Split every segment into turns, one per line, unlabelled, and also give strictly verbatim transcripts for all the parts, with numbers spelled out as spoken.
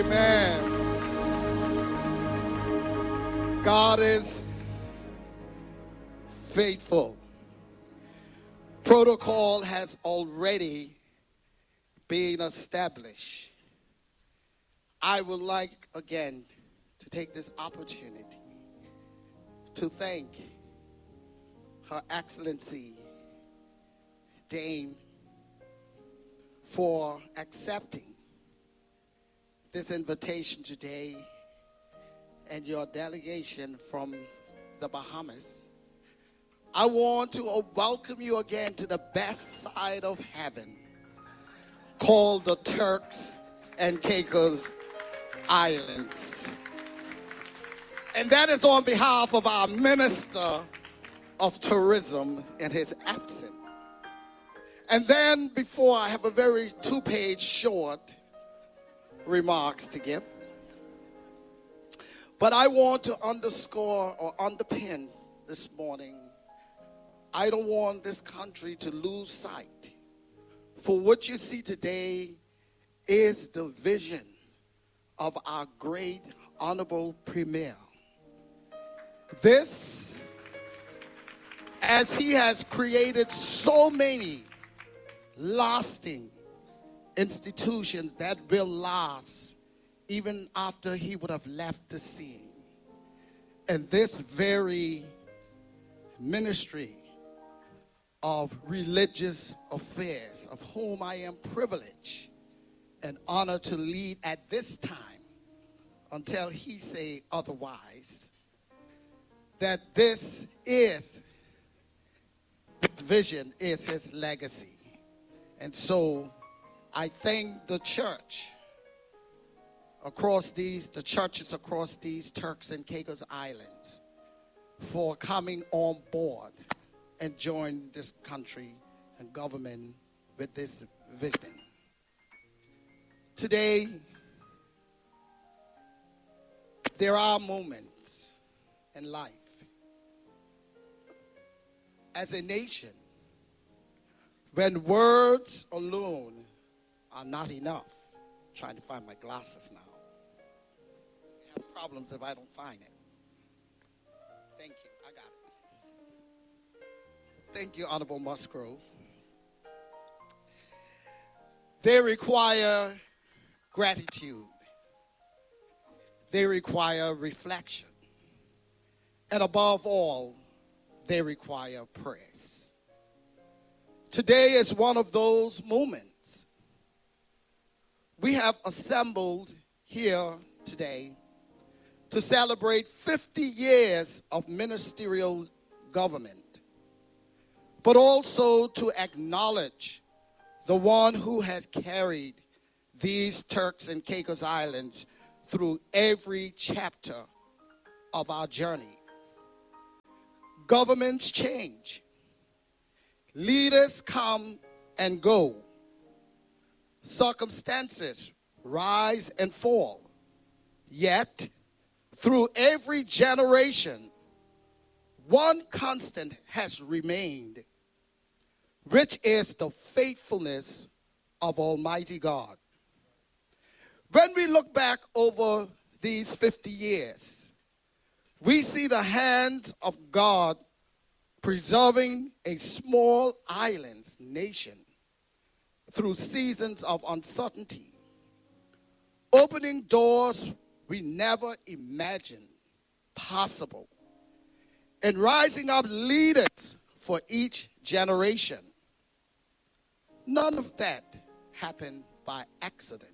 Amen. God is faithful. Protocol has already been established. I would like again to take this opportunity to thank Her Excellency Dame for accepting this invitation today and your delegation from the Bahamas. I want to welcome you again to the best side of heaven, called the Turks and Caicos Islands. And that is on behalf of our Minister of Tourism in his absence. And then before I have a very two-page short remarks to give, but I want to underscore or underpin this morning, I don't want this country to lose sight. For what you see today is the vision of our great honorable premier. This, as he has created so many lasting institutions that will last even after he would have left the scene. And this very ministry of religious affairs, of whom I am privileged and honored to lead at this time until he say otherwise, that this is, this vision is his legacy. And so I thank the church across these, the churches across these Turks and Caicos Islands for coming on board and join this country and government with this vision. Today, there are moments in life as a nation when words alone are not enough. I'm trying to find my glasses now. I have problems if I don't find it. Thank you. I got it. Thank you, Honorable Musgrove. They require gratitude. They require reflection. And above all, they require praise. Today is one of those moments. We have assembled here today to celebrate fifty years of ministerial government, but also to acknowledge the one who has carried these Turks and Caicos Islands through every chapter of our journey. Governments change. Leaders come and go. Circumstances rise and fall. Yet, through every generation, one constant has remained, which is the faithfulness of Almighty God. When we look back over these fifty years, we see the hands of God preserving a small island nation through seasons of uncertainty, opening doors we never imagined possible, and rising up leaders for each generation. None of that happened by accident.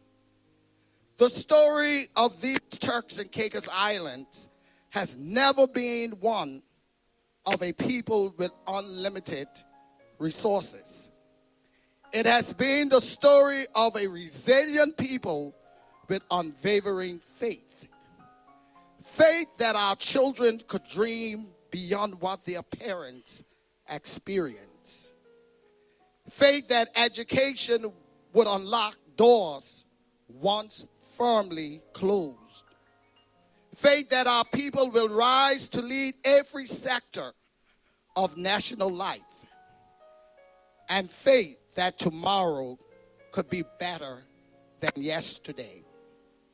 The story of these Turks and Caicos Islands has never been one of a people with unlimited resources. It has been the story of a resilient people with unwavering faith. Faith that our children could dream beyond what their parents experienced. Faith that education would unlock doors once firmly closed. Faith that our people will rise to lead every sector of national life. And faith that tomorrow could be better than yesterday.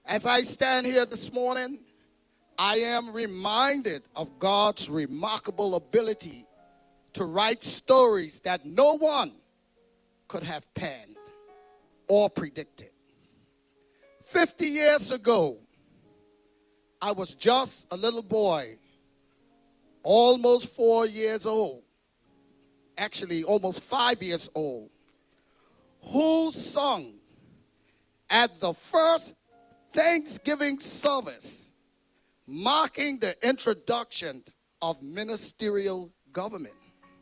As I stand here this morning, I am reminded of God's remarkable ability to write stories that no one could have penned or predicted. Fifty years ago, I was just a little boy, almost four years old, actually almost five years old, who sung at the first Thanksgiving service marking the introduction of ministerial government.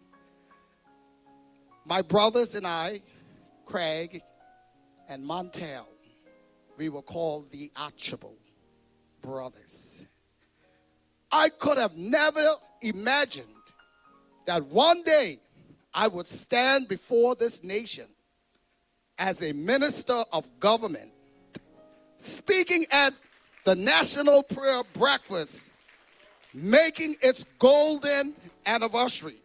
My brothers and I, Craig and Montel, we were called the Archibald brothers. I could have never imagined that one day I would stand before this nation as a minister of government, speaking at the National Prayer Breakfast, making its golden anniversary.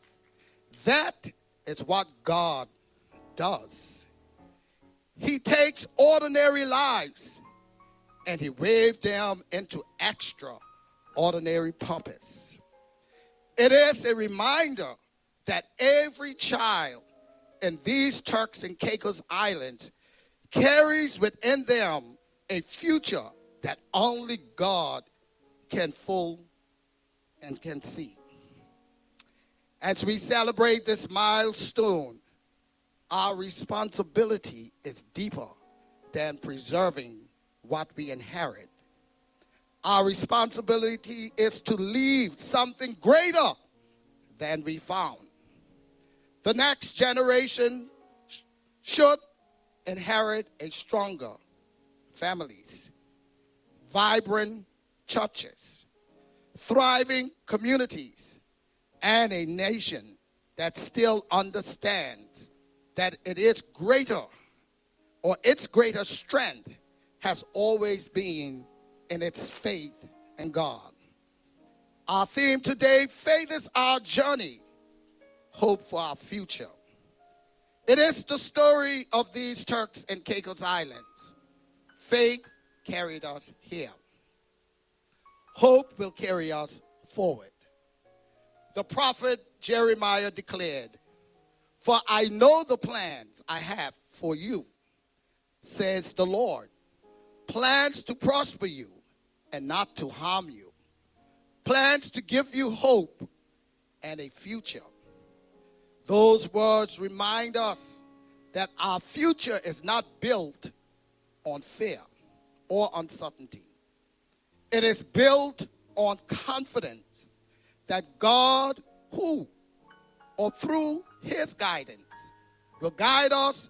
That is what God does. He takes ordinary lives and he waved them into extraordinary purpose. It is a reminder that every child in these Turks and Caicos Islands carries within them a future that only God can full and can see. As we celebrate this milestone, our responsibility is deeper than preserving what we inherit. Our responsibility is to leave something greater than we found. The next generation should inherit a stronger families, vibrant churches, thriving communities, and a nation that still understands that it is greater, or its greater strength has always been in its faith in God. Our theme today, faith is our journey, hope for our future. It is the story of these Turks and Caicos Islands. Faith carried us here. Hope will carry us forward. The prophet Jeremiah declared, "For I know the plans I have for you, says the Lord, plans to prosper you and not to harm you, plans to give you hope and a future." Those words remind us that our future is not built on fear or uncertainty. It is built on confidence that God, who or through his guidance, will guide us,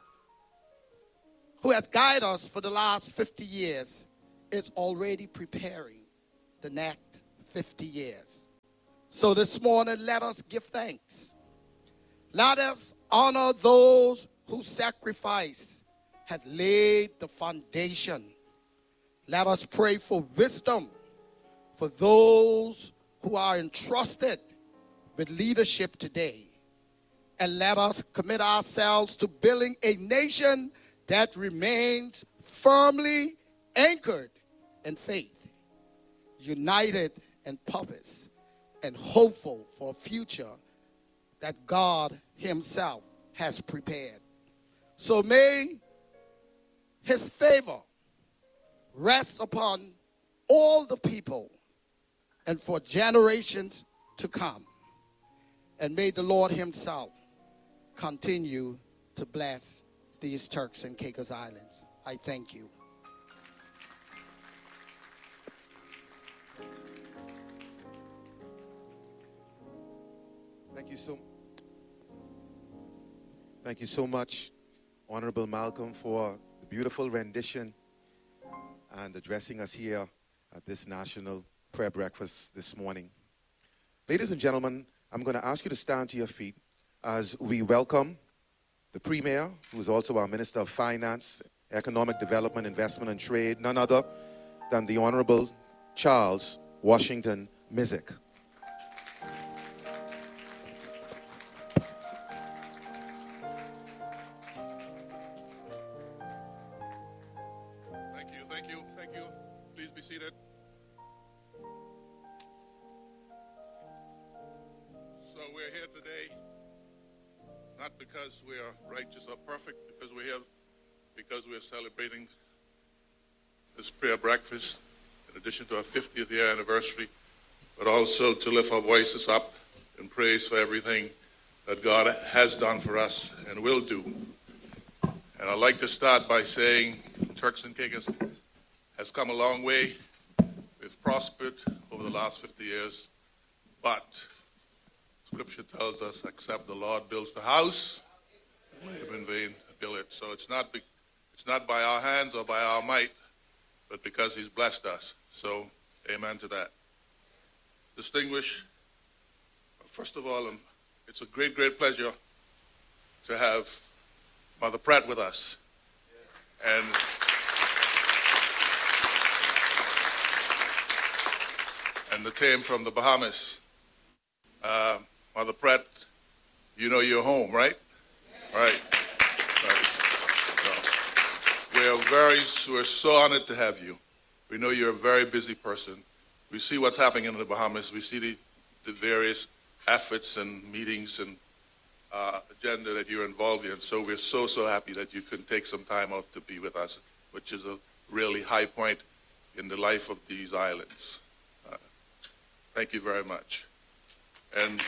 who has guided us for the last fifty years, is already preparing the next fifty years. So this morning, let us give thanks. Let us honor those whose sacrifice had laid the foundation. Let us pray for wisdom for those who are entrusted with leadership today. And let us commit ourselves to building a nation that remains firmly anchored in faith, united in purpose, and hopeful for a future that God himself has prepared. So may his favor rest upon all the people and for generations to come. And may the Lord himself continue to bless these Turks and Caicos Islands. I thank you.
Thank you so Thank you so much, Honorable Malcolm, for the beautiful rendition and addressing us here at this National Prayer Breakfast this morning. Ladies and gentlemen, I'm going to ask you to stand to your feet as we welcome the Premier, who is also our Minister of Finance, Economic Development, Investment and Trade, none other than the Honorable Charles Washington Mizik.
Thank you. Thank you. Please be seated. So we're here today, not because we are righteous or perfect, because we're here because we're celebrating this prayer breakfast in addition to our fiftieth year anniversary, but also to lift our voices up in praise for everything that God has done for us and will do. And I'd like to start by saying Turks and Caicos has come a long way. We've prospered over the last fifty years, but Scripture tells us, except the Lord builds the house, labor in vain to build it. So it's not, be, it's not by our hands or by our might, but because he's blessed us. So amen to that. Distinguished, first of all, um, it's a great, great pleasure to have Mother Pratt with us. And and the team from the Bahamas. Uh, Mother Pratt, you know you're home, right? Right. Right. So we're very, we're so honored to have you. We know you're a very busy person. We see what's happening in the Bahamas. We see the, the various efforts and meetings and uh, agenda that you're involved in. So we're so, so happy that you can take some time out to be with us, which is a really high point in the life of these islands. Uh, thank you very much. And,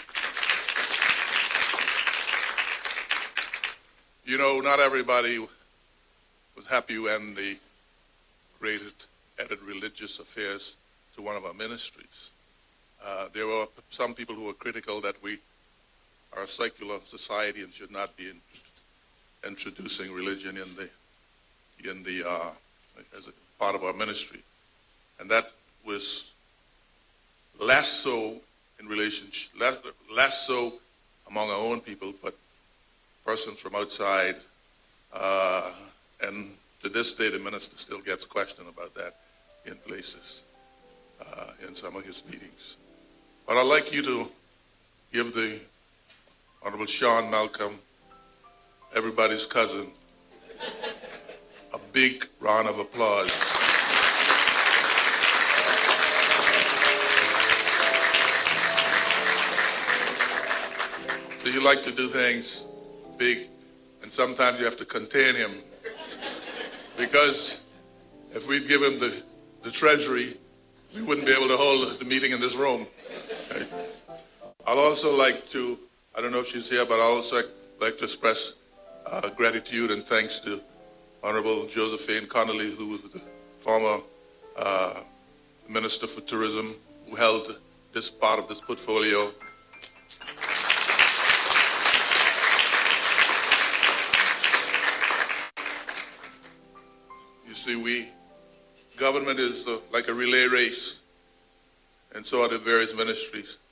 you know, not everybody was happy when they created, added religious affairs to one of our ministries. Uh, there were some people who were critical that we are a secular society and should not be in, introducing religion in the in the uh, as a part of our ministry, and that was less so in relationship, less, less so among our own people, but persons from outside, uh, and to this day the minister still gets questioned about that in places, uh, in some of his meetings. But I'd like you to give the Honorable Sean Malcolm, everybody's cousin, a big round of applause. So you like to do things big, and sometimes you have to contain him, because if we'd give him the, the treasury, we wouldn't be able to hold the meeting in this room. Okay. I'd also like to, I don't know if she's here, but I'd also like to express uh, gratitude and thanks to Honorable Josephine Connolly, who was the former uh, Minister for Tourism, who held this part of this portfolio. You see, we, government is uh, like a relay race, and so are the various ministries.